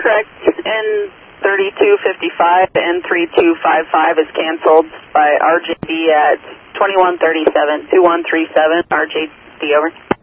correct. N3255 and 3255 is canceled by RJD at 2137, 2137, RJD over.